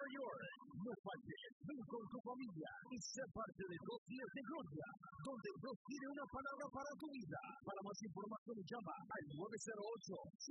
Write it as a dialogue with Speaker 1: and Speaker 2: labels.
Speaker 1: Nueva York. No faltes, ven con tu familia y sé parte de 2 días de gloria, donde Dios tiene una palabra para tu vida. Para más información llama al 908